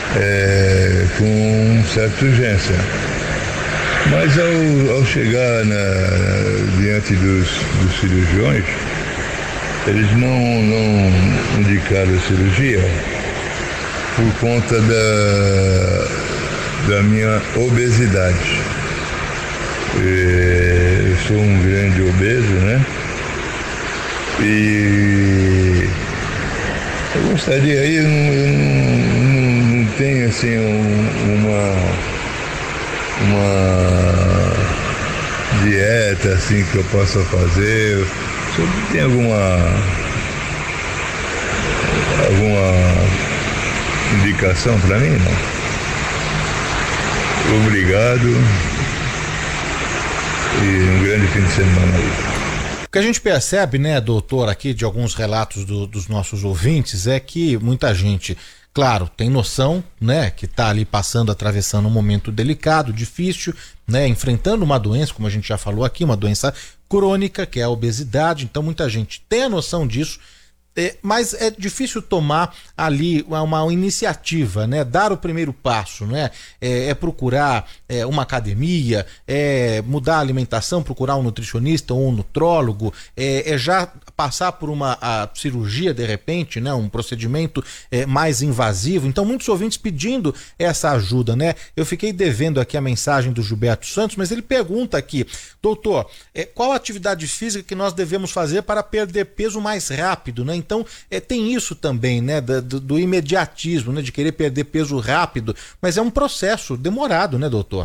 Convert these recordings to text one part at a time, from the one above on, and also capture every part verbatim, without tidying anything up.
é, com certa urgência. Mas ao, ao chegar na, diante dos, dos cirurgiões, eles não, não indicaram a cirurgia por conta da, da minha obesidade. Eu sou um grande obeso, né? E eu gostaria aí, eu não, eu não, não tenho assim um, uma, uma dieta assim que eu possa fazer. Você tem alguma alguma indicação para mim? Não? Obrigado e um grande fim de semana aí. O que a gente percebe, né, doutor, aqui de alguns relatos do, dos nossos ouvintes é que muita gente, claro, tem noção, né, que está ali passando, atravessando um momento delicado, difícil, né, enfrentando uma doença, como a gente já falou aqui, uma doença crônica, que é a obesidade. Então muita gente tem a noção disso, é, mas é difícil tomar ali uma, uma iniciativa, né? Dar o primeiro passo, né? É, é procurar é, uma academia, é mudar a alimentação, procurar um nutricionista ou um nutrólogo, é, é já passar por uma a cirurgia de repente, né? Um procedimento é, mais invasivo. Então muitos ouvintes pedindo essa ajuda, né? Eu fiquei devendo aqui a mensagem do Gilberto Santos, mas ele pergunta aqui, doutor, é, qual a atividade física que nós devemos fazer para perder peso mais rápido, né? Então é, tem isso também, né? Do, do imediatismo, né? De querer perder peso rápido, mas é um processo demorado, né, doutor?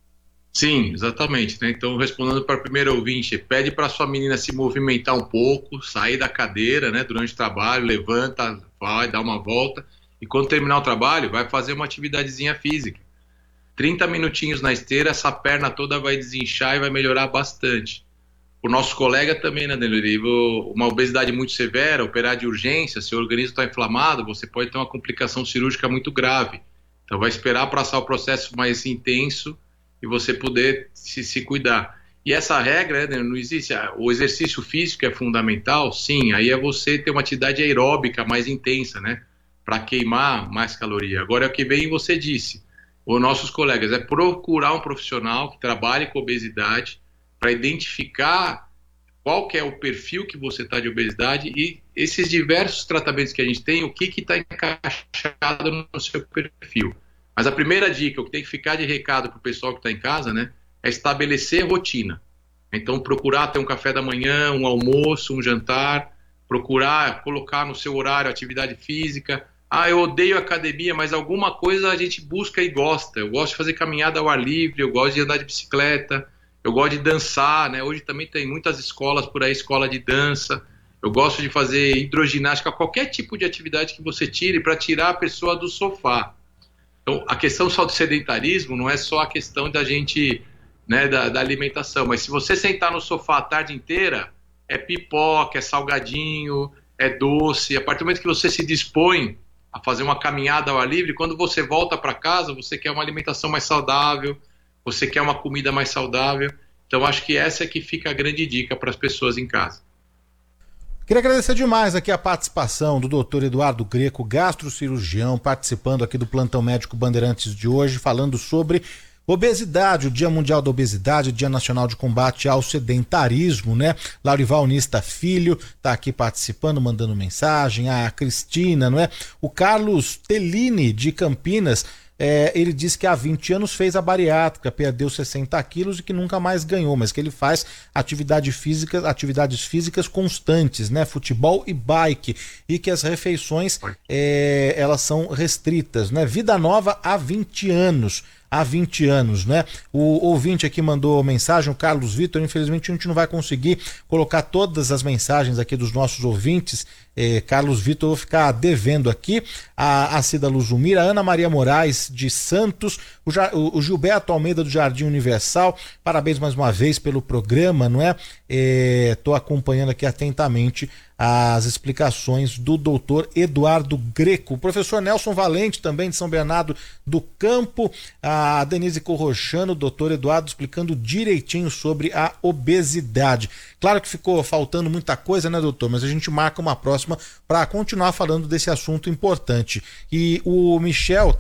Sim, exatamente, né? Então, respondendo para o primeiro ouvinte, pede para sua menina se movimentar um pouco, sair da cadeira, né, durante o trabalho, levanta, vai, dá uma volta, e quando terminar o trabalho, vai fazer uma atividadezinha física. trinta minutinhos na esteira, essa perna toda vai desinchar e vai melhorar bastante. O nosso colega também, né, Danilo? Uma obesidade muito severa, operar de urgência, se o organismo está inflamado, você pode ter uma complicação cirúrgica muito grave. Então, vai esperar passar o processo mais intenso e você poder se, se cuidar. E essa regra, né, não existe. O exercício físico é fundamental, sim, aí é você ter uma atividade aeróbica mais intensa, né, para queimar mais caloria. Agora é o que bem você disse, os nossos colegas, é procurar um profissional que trabalhe com obesidade para identificar qual que é o perfil que você está de obesidade e esses diversos tratamentos que a gente tem, o que está encaixado no seu perfil. Mas a primeira dica, o que tem que ficar de recado para o pessoal que está em casa, né, é estabelecer rotina. Então, procurar ter um café da manhã, um almoço, um jantar, procurar colocar no seu horário atividade física. Ah, eu odeio academia, mas alguma coisa a gente busca e gosta. Eu gosto de fazer caminhada ao ar livre, eu gosto de andar de bicicleta, eu gosto de dançar, né? Hoje também tem muitas escolas por aí, escola de dança. Eu gosto de fazer hidroginástica, qualquer tipo de atividade que você tire para tirar a pessoa do sofá. Então, a questão só do sedentarismo não é só a questão da gente, né, da, da alimentação, mas se você sentar no sofá a tarde inteira, é pipoca, é salgadinho, é doce. A partir do momento que você se dispõe a fazer uma caminhada ao ar livre, quando você volta para casa, você quer uma alimentação mais saudável, você quer uma comida mais saudável. Então, acho que essa é que fica a grande dica para as pessoas em casa. Queria agradecer demais aqui a participação do doutor Eduardo Greco, gastrocirurgião, participando aqui do Plantão Médico Bandeirantes de hoje, falando sobre obesidade, o Dia Mundial da Obesidade, o Dia Nacional de Combate ao Sedentarismo, né? Laurival Nista Filho tá aqui participando, mandando mensagem, a Cristina, não é? O Carlos Tellini, de Campinas, É, ele disse que há vinte anos fez a bariátrica, perdeu sessenta quilos e que nunca mais ganhou, mas que ele faz atividade física, atividades físicas constantes, né? Futebol e bike, e que as refeições é, elas são restritas, né? Vida nova há vinte anos. Há vinte anos, né? O ouvinte aqui mandou mensagem, o Carlos Vitor. Infelizmente a gente não vai conseguir colocar todas as mensagens aqui dos nossos ouvintes. eh, Carlos Vitor, eu vou ficar devendo aqui. A, a Cida Luzumira, a Ana Maria Moraes de Santos, o, o, o Gilberto Almeida do Jardim Universal, parabéns mais uma vez pelo programa, não é? Estou acompanhando aqui atentamente as explicações do doutor Eduardo Greco. O professor Nelson Valente, também de São Bernardo do Campo, a Denise Corrochano, o doutor Eduardo explicando direitinho sobre a obesidade. Claro que ficou faltando muita coisa, né, doutor? Mas a gente marca uma próxima para continuar falando desse assunto importante. E o Michel